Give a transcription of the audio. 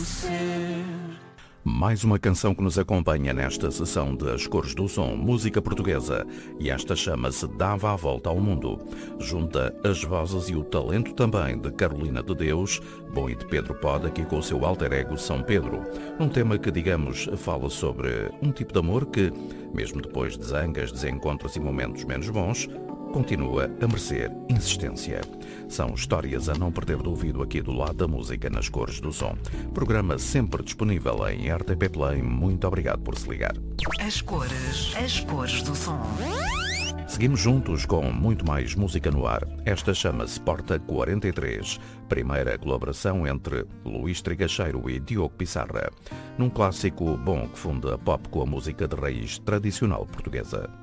Mais uma canção que nos acompanha nesta sessão das Cores do Som, música portuguesa, e esta chama-se Dava a Volta ao Mundo. Junta as vozes e o talento também de Carolina de Deus, bom, e de Pedro Pod, aqui com o seu alter ego São Pedro. Um tema que, digamos, fala sobre um tipo de amor que, mesmo depois de zangas, desencontros e momentos menos bons, continua a merecer insistência. São histórias a não perder de ouvido aqui do lado da música nas Cores do Som. Programa sempre disponível em RTP Play. Muito obrigado por se ligar. As cores do som. Seguimos juntos com muito mais música no ar. Esta chama-se Porta 43, primeira colaboração entre Luís Trigacheiro e Diogo Pissarra, num clássico bom que funda a pop com a música de raiz tradicional portuguesa.